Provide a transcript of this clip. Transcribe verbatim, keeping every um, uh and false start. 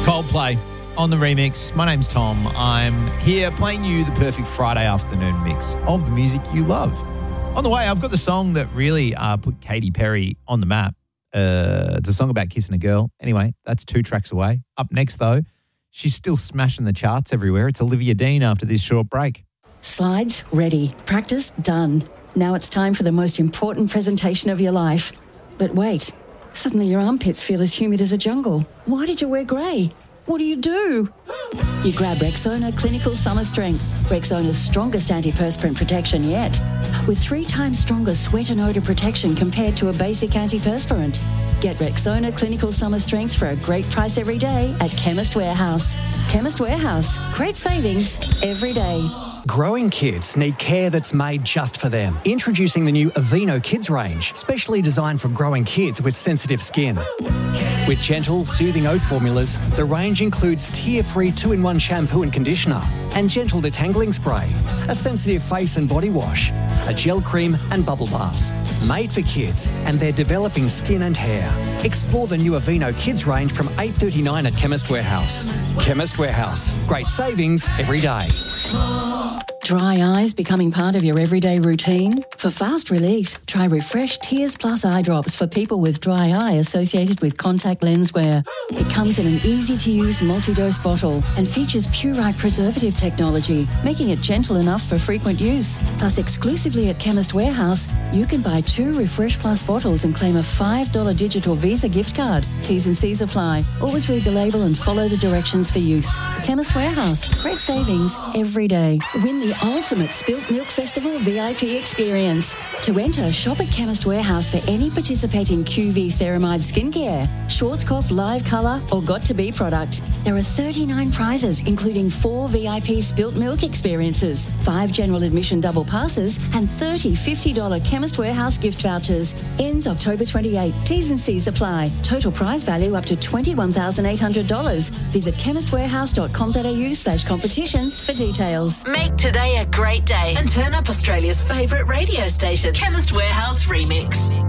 Coldplay on the remix. My name's Tom. I'm here playing you the perfect Friday afternoon mix of the music you love. On the way, I've got the song that really uh, put Katy Perry on the map. Uh, it's a song about kissing a girl. Anyway, that's two tracks away. Up next, though, she's still smashing the charts everywhere. It's Olivia Dean after this short break. Slides ready. Practice done. Now it's time for the most important presentation of your life. But wait, suddenly your armpits feel as humid as a jungle. Why did you wear grey? What do you do? You grab Rexona Clinical Summer Strength, Rexona's strongest antiperspirant protection yet, with three times stronger sweat and odour protection compared to a basic antiperspirant. Get Rexona Clinical Summer Strength for a great price every day at Chemist Warehouse. Chemist Warehouse, great savings every day. Growing kids need care that's made just for them. Introducing the new Aveeno Kids range, specially designed for growing kids with sensitive skin. With gentle, soothing oat formulas, the range includes tear-free two-in-one shampoo and conditioner, and gentle detangling spray, a sensitive face and body wash, a gel cream and bubble bath. Made for kids and their developing skin and hair. Explore the new Aveeno Kids range from eight dollars thirty-nine at Chemist Warehouse. Chemist Warehouse. Great savings every day. Dry eyes becoming part of your everyday routine? For fast relief, try Refresh Tears Plus eye drops for people with dry eye associated with contact lens wear. It comes in an easy-to-use multi-dose bottle and features Purite preservative technology, making it gentle enough for frequent use. Plus, exclusively at Chemist Warehouse, you can buy two Refresh Plus bottles and claim a five dollars digital Visa gift card. T's and C's apply. Always read the label and follow the directions for use. Chemist Warehouse. Great savings every day. Win the ultimate Spilt Milk Festival V I P experience. To enter, shop at Chemist Warehouse for any participating Q V Ceramide skincare, Schwarzkopf Live Colour or Got To Be product. There are thirty-nine prizes, including four V I P Spilt Milk experiences, five general admission double passes, and thirty fifty dollars Chemist Warehouse gift vouchers. Ends October twenty-eighth. T's and C's apply. Total prize value up to twenty-one thousand eight hundred dollars. Visit chemistwarehouse.com.au slash competitions for details. Make today a great day and turn up Australia's favourite radio station, Chemist Warehouse Remix.